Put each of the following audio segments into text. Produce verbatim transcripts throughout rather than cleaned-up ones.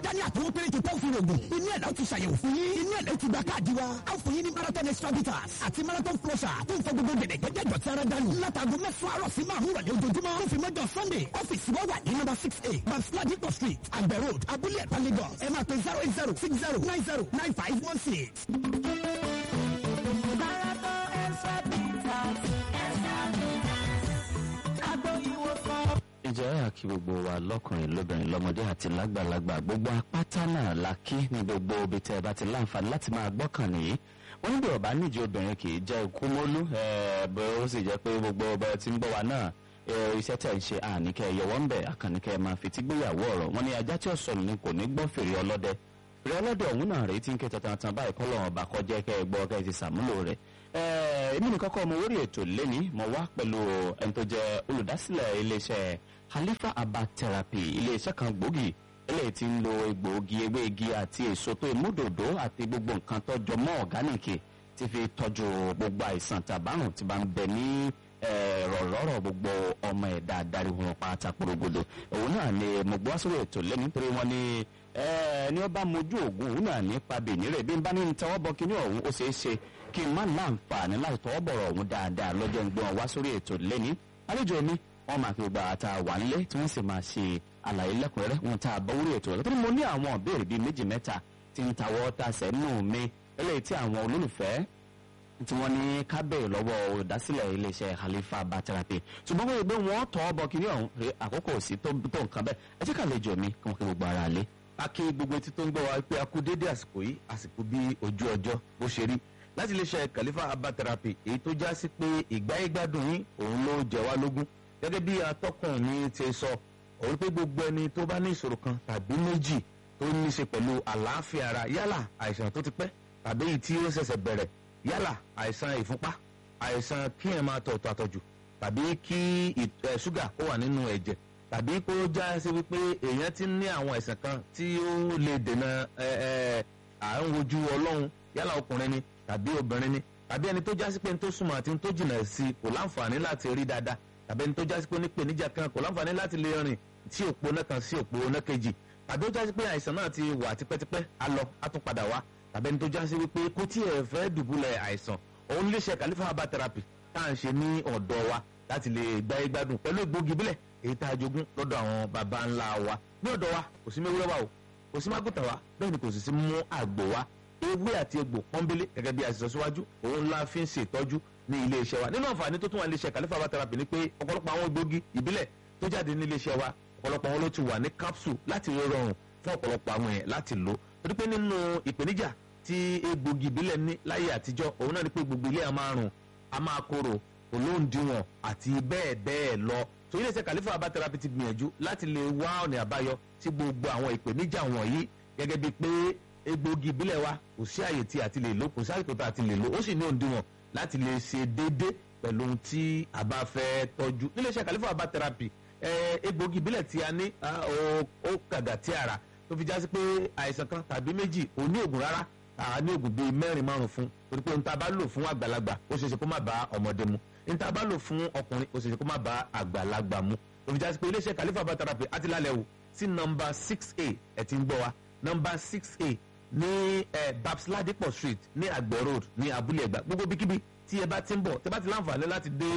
dání àtọwọ́ péré tó tọ́ fún oògùn inú ẹ̀ náà ti ṣàyẹ̀wò fún yín inú ẹ̀ náà ti gba káàdì wa á fún yín ní marathon extra bitters àti marathon flusher tó ń fọ gbogbo gẹ̀dẹ̀gẹ̀dẹ̀ dọ̀tí ara dànù látàgò mẹ́fà àárọ̀ sí márùn-ún rọ̀lẹ́ ojoojúmọ́ tó fi mọ́jọ sunday ọ́fíìsì wa wà ní number six eight babsladipo street àgbẹ̀ road abúlé ẹ̀pá lagos ẹ máa pè zero eight zero six zero nine zero nine five one six. ǹjẹ́ àkí gbogbo wa lọ́kùnrin lóbìnrin lọ́mọdé àti lágbàlagbà gbogbo apáta náà la kí ní gbogbo ibi tẹ́ ẹ bá ti láǹfààní láti máa gbọ́kàn nìyí wọ́n níbi ọ̀bá níjẹ́ obìnrin kì í jẹ́ ikú mólú bó ó sì jẹ́ pé gbogbo ọba tí ń bọ̀ wá náà iṣẹ́ tẹ̀ ń ṣe àníkẹ́ yọwọ́ ń bẹ̀ àkànníkẹ́ máa fi tí gbéyàwó ọ̀rọ̀ wọn ni ajá tí ó sọnù ni kò ní gbọ́ fèrè ọlọ́dẹ fèrè ọlọ́dẹ ọ̀hún náà rèé tí ń ké tantan báyìí kọ́ lọ́wọ́ ọba kọjá kẹ́ ẹ gbọ́ kẹ́ ẹ ti sàmúlò rẹ̀ èmi nìkan kọ́ mo wórí ètò lẹ́ni mo wá pẹ̀lú ẹni tó jẹ́ olùdásílẹ̀ iléeṣẹ́ Khalifa Herbal Therapy iléeṣẹ́ kan gbòógì eléyìí tí ń lo egbòogi ewé igi àti èso tó ìmúdòdó àti gbogbo nǹkan tó jọ mọ́ ọ̀gánìkì tí fi tọ́jú gbogbo àìsàn tàbárùn tí bá ń bẹ ní rọ̀rọ̀rọ̀ gbogbo ọmọ ẹ̀dá adarí wọn pátá porogodo òun náà ni mo gbọ́ sórí ètò lẹ́ni nítorí wọn ni ẹni ọba mojú ògùn òun náà nípa bènírè bí n bá ní ní tọwọ́ bọ kíní ọ̀hún ó ṣeé ṣe kí n má láǹfààní láti tọwọ́ bọ̀rọ̀ ọ̀hún dáadáa lọ́jọ́ ń gbé wọn wá sórí ètò lẹ́ni àlejò mi wọ́n máa fi gba àtà wà nílé tí wọ́n sì máa ṣe àlàyé lẹ́kùnrẹ́rẹ́ wọn tá a bọ́ orí ètò rẹ̀ tó ní mo ní àwọn ìbéèrè bíi méjì mẹ́ta tí ń tawọ́ ta sẹ́nu mi eléyìí tí àwọn olólùfẹ́ tí wọ́n ní ká bẹ̀rẹ̀ lọ́wọ́ olùdásílẹ̀ iléeṣẹ́ Khalifa Herbal Therapy ṣùgbọ́n wọ́n yẹ pé wọ́n tọ́ bọ kíní ọ̀hún rè àkókò sí tó nǹkan bẹ́ẹ̀ ẹ jẹ́ ká àlejò mi kí wọ́n fi gbogbo ara lé. a kí gbogbo etí tó ń gbọ́ wa pé a kú dédé àsìkò yìí àsìkò bí ojú ọjọ́ bó ṣe rí láti iléeṣẹ́ Khalifa Herbal Therapy èyí tó já sí pé ìgbáyégbádùn yín òun ló jẹ wá lógún gẹ́gẹ́ bí atọ́kùn mi ti sọ òun pé gbogbo ẹni tó bá ní ìṣòro kan tàbí méjì tó ní í ṣe pẹ̀lú àlàáfíà ara yálà àìsàn tó ti pẹ́ tàbí èyí tí ó ṣẹ̀ṣẹ̀ bẹ̀rẹ̀ yálà àìsàn ìfúnpá àìsàn kí ẹ̀ máa tọ̀ tọ̀ àtọ̀jù tàbí kí ṣúgà ó wà nínú ẹ̀jẹ̀ tàbí kó já sí wípé èèyàn ti ní àwọn àìsàn kan tí ó lè dènà à ń wojú ọlọ́run yálà ọkùnrin ni tàbí obìnrin ni tàbí ẹni tó já sí pé ní tó súnmọ́ àti ní tó jìnnà sí kò láǹfààní láti rí dáadáa tàbí ẹni tó jásí pé onípèníjà kan kò láǹfààní láti lè rìn tí òpó náà kan sí òpó náà kejì tàbí ó jásí pé àìsàn náà ti wà tipẹ́tipẹ́ á lọ á tún padà wá tàbí ẹni tó jásí wípé kó tí ẹ fẹ́ dùbúlẹ̀ àìsàn òun iléeṣẹ́ Khalifa Herbal Therapy tá à ń ṣe ní ọ̀dọ̀ wa láti lè gbáyé gbádùn pẹ̀lú egbògi bílẹ̀ èyí tá a jogún lọ́dọ̀ àwọn baba ńlá wa ní ọ̀dọ̀ wa kò sí mẹ́wúrẹ́ wa o kò sí mágùtà wa bẹ́ẹ̀ ni kò sì sí mú àgbò wa ewé àti egbò pọ́nbélé gẹ́gẹ́ bí a ti sọ síwájú òun la fi ń ṣètọ́jú ní ilé iṣẹ́ wa nínú àǹfààní tó tún wà ní iléeṣẹ́ Khalifa Herbal Therapy ni pé ọ̀pọ̀lọpọ̀ àwọn egbògi ìbílẹ̀ tó jáde ní ilé iṣẹ́ wa ọ̀pọ̀lọpọ̀ wọn ló ti wà ní capsule láti rọrùn fún ọ̀pọ̀lọpọ̀ àwọn èèyàn láti lò torí pé nínú ìpèníjà tí egbògi ìbílẹ̀ ní láyé àtijọ́ òun náà ni pé gbogbo ilé a máa rùn a máa korò olóńdìwọ̀n àti bẹ́ẹ̀ bẹ́ẹ̀ lọ so ilé iṣẹ́ Khalifa Herbal Therapy ti gbìyànjú láti lè wá ọ̀nà àbáyọ sí gbogbo àwọn ìpèníjà wọ̀nyí gẹ́gẹ́ bíi pé egbògi ìbílẹ̀ wa kò sí àyè tí a ti lè lò kò sí àyè tó a ti lè lò ó sì ní òǹdíwọ̀n láti lè ṣe déédéé pẹ̀lú ohun tí a bá fẹ́ tọ́jú nílé iṣẹ́ Khalifa Herbal Therapy egbògi ìbílẹ̀ tí a ní ó kàgà tí ara tó fi já sí pé àìsàn kan tàbí méjì ò ní ògùn rárá a ní ògùn bíi mẹ́rin márùn fún torí pé ohun tá a bá lò fún àgbàlagbà ó ṣeéṣe kó má bá ọmọdé mu ohun tá a bá lò fún ọkùnrin ó ṣeéṣe kó má bá àgbàlagbà mu tó fi já sí pé ilé iṣẹ́ Khalifa Herbal Therapy á ti lálẹ́ wò sí nọ́mbà six a ẹ̀ ti ń gbọ́ wa nọ́mbà six a ní Babsladipo street ní Àgbẹ̀ road ní Abúlé Ẹ̀gbá gbogbo bíkíbi tí ẹ bá ti ń bọ̀ tẹ bá ti láǹfààní láti dé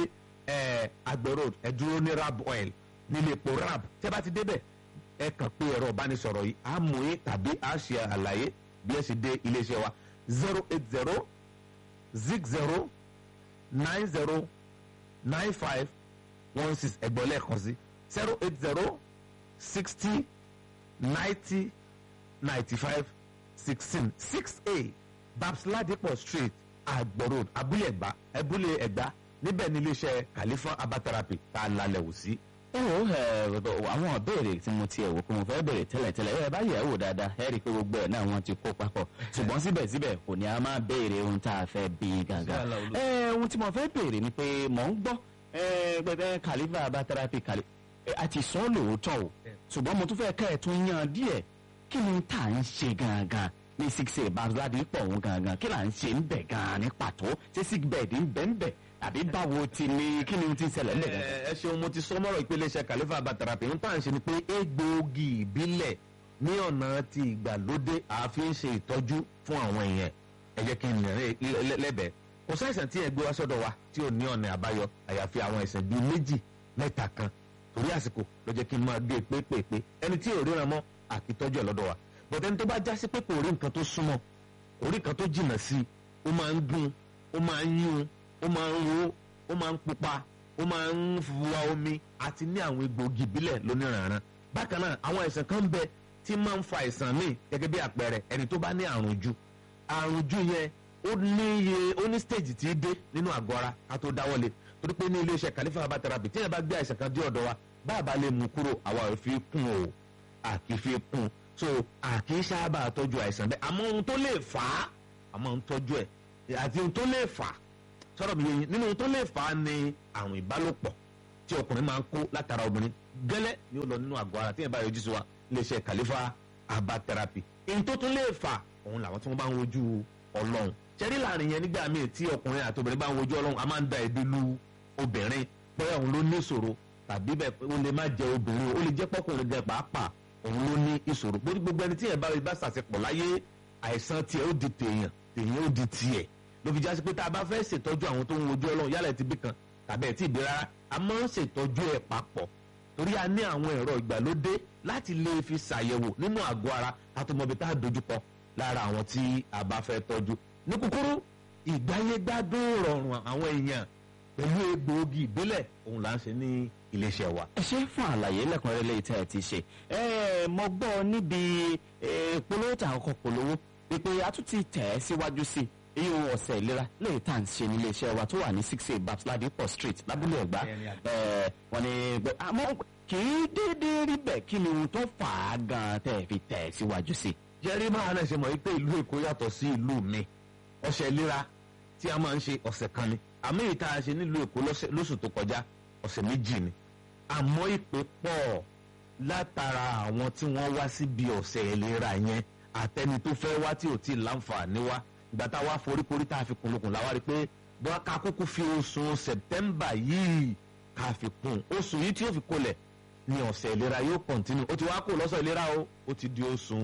Àgbẹ̀ road ẹ dúró ní Rab oil nílé epo Rab tẹ bá ti débẹ̀ ẹ kàn pé ẹ̀rọ ìbánisọ̀rọ̀ yìí á mú yín tàbí á ṣe àlàyé bí ẹ ṣe dé iléeṣẹ́ wa zero eight zero six zero nine zero nine five one six ẹgbọ́n lẹ́ẹ̀kan sí zero eight zero sixty ninety ninety five sixteen six a Babsladipo street Àgbẹ̀ road Abúlé Ẹ̀gbá Abúlé Ẹ̀gbá níbẹ̀ ní iléeṣẹ́ Khalifa Herbal Therapy tá a lálẹ́ wò sí. ẹ wo àwọn ìbéèrè tí mo ti ẹ̀ wò pé mo fẹ́ bèrè tẹ́lẹ̀tẹ́lẹ̀ ẹ bá yẹ̀ ẹ́ wò dáadáa ẹ rí i pé gbogbo ẹ̀ náà wọ́n ti kó papọ̀ ṣùgbọ́n síbẹ̀síbẹ̀ kò ní a máa béèrè ohun tá a fẹ́ bí gàgà. ẹ ohun tí mo fẹ́ béèrè ni pé mò ń gbọ́ pé Khalifa Herbal Therapy àti sọ lóòótọ́ o ṣùgbọ́n mo tún fẹ́ kẹ́ ẹ̀ tún yan díẹ̀ kí ni tá à ń ṣe gangan ní six a Babsladipo òun gangan kí là ń ṣe ń bẹ̀ gan-an ní pàtó ṣé sick bed ń bẹ̀ ń bẹ̀ àbí báwo ti ní kí ni ti ń ṣẹlẹ̀ lẹ́yìn. ẹ ṣeun mo ti sọ mọ́rọ̀ ìpele iṣẹ́ Khalifa Herbal Therapy ń tàn ṣe ni pé egbòogi ìbílẹ̀ ní ọ̀nà ti ìgbàlódé àfi ń ṣe ìtọ́jú fún àwọn èèyàn ẹ jẹ́ kí n rìn lẹ́bẹ̀ẹ́ kò sáìsàn tí ẹ gbé wá sọ́dọ̀ wa tí ò ní ọ̀nà àbáyọ àyàfi àwọn àìsàn bíi méjì mẹ́ta kan torí àsìkò ló jẹ́ kí n máa gé pépèpé ẹni tí ò ríran mọ́ àkìtọ́jú ẹ̀ lọ́dọ̀ wa bọ̀dẹ̀ ní tó bá já sí pé kò rí nǹkan tó súnmọ́ kò rí nǹkan tó jìnnà sí i ó máa ń gún ó máa ń yún ó máa ń ro ó máa ń pupa ó máa ń wa omi àti ní àwọn egbòogi ìbílẹ̀ lóníranran bákan náà àwọn àìsàn kan ń bẹ tí máa ń fa àìsàn míì gẹ́gẹ́ bí àpẹẹrẹ ẹni tó bá ní àrùn jù àrùn jù yẹn ó ní iye ó ní stage tí í dé nínú àgọ́ ara ká tó dáwọ́lé torí pé ní iléeṣẹ́ Khalifa Herbal Therapy tí yẹn bá gbé àìsàn kan dé ọ̀dọ̀ wa bá a bá lè mú kúrò àwa ò fi kún o àkì fi kún so àkì sábà tọ́jú àìsàn bẹ́ẹ̀ àmọ́ ohun tó lè fà á àmọ́ ohun tọ́jú ẹ̀ àti ohun tó lè fà á sọ̀rọ̀ mi yẹn nínú ohun tó lè fà á ni àrùn ìbálòpọ̀ tí ọkùnrin máa ń kó látara obìnrin gẹ́lẹ́ yóò lọ nínú àgọ́ ara tí yẹn bá yọjú sí wa iléeṣẹ́ Khalifa Herbal Therapy èyí tó tún lè fà òun làwọn tí wọ́n bá ń wojú Ọlọ́run ṣẹ́rí láàrin yẹn nígbà míì tí ọkùnrin àti obìnrin bá ń wojú Ọlọ́run a máa ń da èdè lu obìnrin bóyá òun ló ní ìṣòro tàbí bẹ́ẹ̀ ó lè má jẹ obìnrin ó lè jẹ́ pọ́kùnrin jẹ pàápàá òun ló ní ìṣòro gbogbo ẹni tí yẹn bá rí bá ṣàṣepọ̀ láyé àìsàn tiẹ̀ ó di tèèyàn tèèyàn ó di tiẹ̀ ló fi jásí pé tá a bá fẹ́ ṣètọ́jú àwọn tó ń wojú Ọlọ́run yálà ẹ̀ ti bí kan tàbí ẹ̀ tí ì bí rárá a máa ń ṣètọ́jú ẹ̀ papọ̀ torí a ní àwọn ẹ̀rọ ìgbàlódé láti lè fi ṣàyẹ̀wò nínú àgọ́ ara àtọmọbi tá a dojúkọ lára àwọn tí a bá fẹ́ tọ́jú ní kúkúrú ìgbáyégbádùn rọrùn àwọn èèyàn pẹ̀lú egbòogi ìbílẹ̀ òun là ń ṣe ní iléeṣẹ́ wa. ẹ ṣe fún àlàyé lẹ́kùnrẹ́rẹ́ lẹ́yìn tí ẹ ti ṣe ẹ mo gbọ́ níbi polówó tà ọkọ̀ polówó pé a tún ti tẹ̀ ẹ́ síwájú sí i iye ohun ọ̀sẹ̀ ìlera lẹ́yìn tá à ń ṣe ní iléeṣẹ́ wa tó wà ní six eight babs ladipo street lábúlé Ẹ̀gbá wọ́n ní àmọ́ kì í déédéé rí bẹ́ẹ̀ kí ni ohun tó fà á gan-an tẹ́ ẹ fi tẹ̀ ẹ́ síwájú sí i. jẹ́rí máa náà ṣe mọ̀ wípé ìlú Èkó yàtọ̀ sí ìlú mi ọ̀sẹ̀ ìlera tí a máa ń ṣe ọ̀sẹ̀ kan ni àmọ́ èyí tá a ṣe nílùú Èkó lóṣù tó kọjá ọ̀sẹ̀ méjì ni àmọ́ ìpè pọ̀ látara àwọn tí wọ́n wá síbi ọ̀sẹ̀ ìlera yẹn àtẹni tó fẹ́ wá tí ò tí ì láǹfààní wá ìgbà tá a wá foríkorí tá a fi kùnlùkùn láwa rí pé bọ́n ká kúkú fi oṣù September yìí ká fi kún oṣù yìí tí ó fi kolẹ̀ ni ọ̀sẹ̀ ìlera yóò kọ̀ntínú ó ti wá kó lọ́sọ̀ ìlera o ó ti di oṣù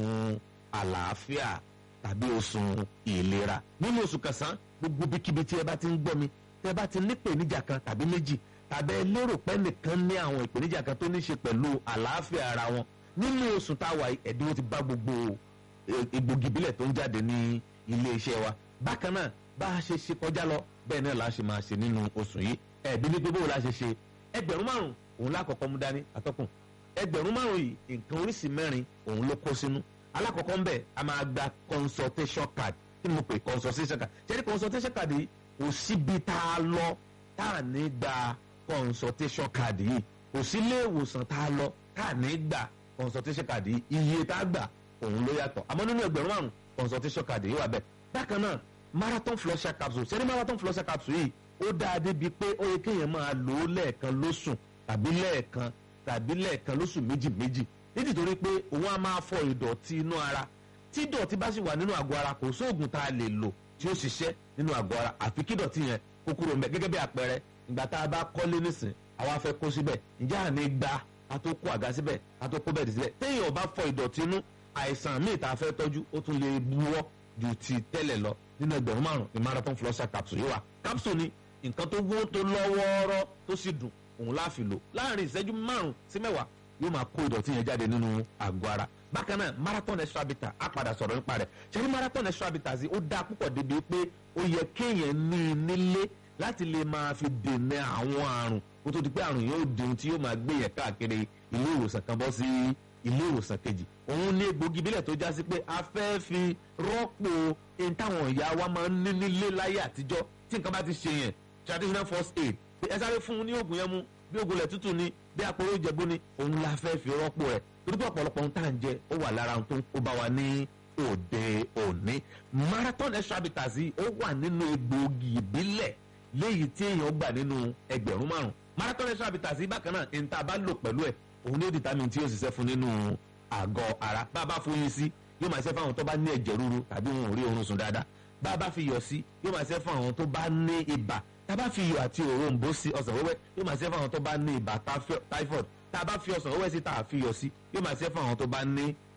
àlàáfíà tàbí oṣù ìlera nínú oṣù kẹsàn-án gbogbo bíkíbi tí ẹ bá ti ń gbọ́ mi tẹ́ bá ti ní ìpèníjà kan tàbí méjì tàbí ẹ lérò pé nìkan ní àwọn ìpèníjà kan tó ní ṣe pẹ̀lú àlàáfíà ara wọn nínú oṣù táwa ẹ̀dínwó ti bá gbogbo egbògi ìbílẹ̀ tó ń jáde ní ilé iṣẹ́ wa bákan náà bá a ṣe ṣe kọjá lọ bẹ́ẹ̀ náà la ṣe máa ṣe nínú oṣù yìí ẹ̀bí ní pé bó la ṣe ṣe ẹgbẹ̀rún márùn òun lákọ̀ọ́kọ́ mú dání atọ́kùn ẹgbẹ̀rún márùn yìí nǹkan oríṣi mẹ́rin òun ló kó sínú alákọ̀ọ́kọ́ ń bẹ̀ a máa gba consultation card kí ni mo pè consultation card ṣẹ́ni consultation card yìí kò síbi tá a lọ tá a ní gba consultation card yìí kò sí ilé ìwòsàn tá a lọ tá a ní gba consultation card yìí iye tá a gbà òun ló yàtọ̀ àmọ́ nínú ẹgbẹ̀rún márùn consultation card yìí wà bẹ́ẹ̀ bákan náà marathon flusher capsule ṣẹ́ni marathon flusher capsule yìí ó dáa débi pé ó yẹ kéèyàn máa lò ó lẹ́ẹ̀kan lóṣù tàbí lẹ́ẹ̀kan tàbí lẹ́ẹ̀kan lóṣù méjì méjì nítorí pé òun á máa fọ ìdọ̀tí inú ara tí ìdọ̀tí bá sì wà nínú àgọ́ ara kò sóògùn tá a lè lò tí ó ṣiṣẹ́ nínú àgọ́ ara àfi kí ìdọ̀tí yẹn kó kúrò ńbẹ̀ gẹ́gẹ́ bí àpẹẹrẹ ìgbà tá a bá kọ́lé nísìn àwa fẹ́ kó síbẹ̀ ǹjẹ́ àní gba a tó kó àga síbẹ̀ a tó kó bẹ́ẹ̀dì síbẹ̀ téèyàn bá fọ ìdọ̀tí inú àìsàn míì tá a fẹ́ tọ́jú ó tún lè buwọ́ ju ti tẹ́lẹ̀ lọ nínú ẹgbẹ̀rún márùn ní marathon flusher capsule yìí wà capsule ni nǹkan tó wó tó lọ́wọ́ọ́rọ́ tó sì dùn òun láàfin lò láàrin ìṣẹ́jú márùn sí mẹ́wàá yóò máa kó ìdọ̀tí yẹn jáde nínú àgọ́ ara bákan náà marathon extra bitter á padà sọ̀rọ̀ nípa rẹ̀ ṣe ní marathon extra bitter sí ó dáa púpọ̀ débi pé ó yẹ kéèyàn ní i nílé láti lè máa fi dènà àwọn àrùn kó tó di pé àrùn yóò di ohun tí yóò máa gbé yẹn káàkiri ilé ìwòsàn kan bọ́ sí ilé ìwòsàn kejì òun ní egbògi ìbílẹ̀ tó já sí pé a fẹ́ fi rọ́pò ohun táwọn ìyá wa máa ń ní nílé láyé àtijọ́ tí nǹkan bá ti ṣe yẹn traditional first aid ẹ sáré fún un ní oògùn yẹn mu bí oògùn ilẹ̀ tútù ni bí àpòrò ìjẹ̀bú ni òun la fẹ́ fi rọ́pò rẹ̀ torí pé ọ̀pọ̀lọpọ̀ ohun tá à ń jẹ ó wà lára ohun tó ń kó bá wa ní òde òní marathon extra bitters yìí ó wà nínú egbògi ìbílẹ̀ léyìí tí èèyàn gbà nínú ẹgbẹ̀rún márùn marathon extra bitters yìí bákan náà ní tá a bá lò pẹ̀lú ẹ̀ òun ní ó determine tí yóò ṣiṣẹ́ fún nínú àgọ́ ara bá a bá fún yín sí yóò máa ṣe fún àwọn tó bá ní ẹ̀jẹ̀ ríru tàbí wọn ò rí oorun sùn dáadáa bá a bá fi yọ̀ sí yóò máa ṣe fún àwọn tó bá ní ibà tá a bá fi iyọ̀ àti òrombó sí ọsàn wẹ́wẹ́ yóò máa ṣe fún àwọn tó bá ní ibà typhoid tá a bá fi ọsàn wẹ́wẹ́ sí tá a fi iyọ̀ sí yóò máa ṣe fún àwọn tó bá ní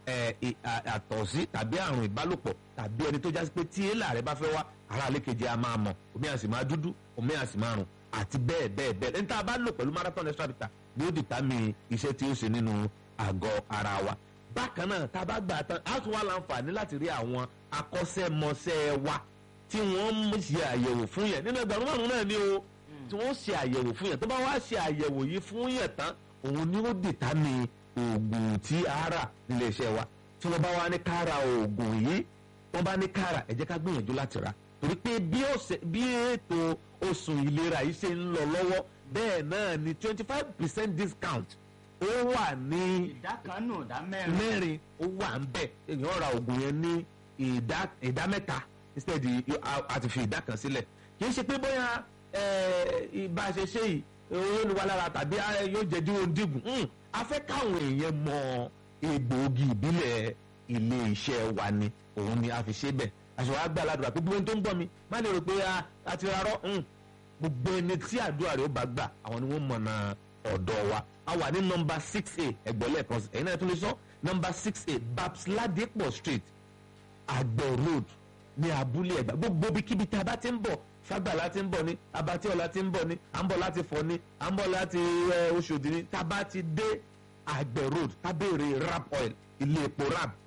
àtọ̀sí tàbí àrùn ìbálòpọ̀ tàbí ẹni tó jásí pé tí èélà rẹ bá fẹ́ wá ara àlékejì a máa mọ̀ omi àsì máa dúdú omi àsì máa rùn àti bẹ́ẹ̀ bẹ́ẹ̀ bẹ́ẹ̀ ẹni tá a bá lò pẹ̀lú marathon extra bitter ni ó dìtámì iṣẹ́ tí ó ṣe nínú àgọ́ ara wa. bákan náà tá a bá gbà tán a tún wá láǹfààní láti rí àwọn akọ́ṣẹ́mọṣẹ́ wa tí wọ́n ń ṣe àyẹ̀wò fún yẹn nínú ẹgbẹ̀rún márùn-ún náà ni o tí wọ́n ṣe àyẹ̀wò fún yẹn tó bá wá ṣe àyẹ̀wò yìí fún yẹn tán òun ni ó dìtámì oògùn tí a rà nílé iṣẹ́ wa tí wọ́n bá wá ní ká ra oògùn yìí wọ́n bá ní ká rà ẹ jẹ́ ká gbìyànjú láti rà torí pé bí ètò oṣù ìlera yìí ṣe ń lọ lọ́wọ́ bẹ́ẹ̀ náà ni twenty five percent discount ó wà ní ìdá kan nù ìdá mẹ́rin mẹ́rin ó wà ń bẹ̀ èèyàn ra oògùn yẹn ní ìdá ìdá mẹ́ta instead àti fi ìdá kan sílẹ̀ kì í ṣe pé bóyá ìbá ṣe ṣe yìí owó ni wà lára tàbí yóò jẹ́ dúró dígùn a fẹ́ káwọn èèyàn mọ egbòogi ìbílẹ̀ ilé iṣẹ́ wa ni òun ni a fi ṣe bẹ́ẹ̀ àṣọ wa gbà ládùúgbà pé gbogbo ẹni tó ń bọ̀ mi má lè rò pé a ti rárọ́ gbogbo ẹni tí àdúrà rẹ̀ ó bá gbà àwọn ni wọ́n mọ̀nà ọ̀dọ̀ wa a wà ní nọmba six a ẹgbẹ̀lẹ́ kan ẹ̀yin náà tún lè sọ nọmba six a babs ladipo street àgbẹ̀ road ní abúlé ẹ̀gbá gbogbo ibikíbi tí a bá ti ń bọ̀ fagbala ti ń bọ̀ ní abatíọ̀lá ti ń bọ̀ ní à ń bọ̀ láti fọ̀ ní à ń bọ̀ láti Ọ̀ṣọ́dì ní tá a bá ti dé àgbẹ̀ road tá a béèrè rap oil ilé epo rap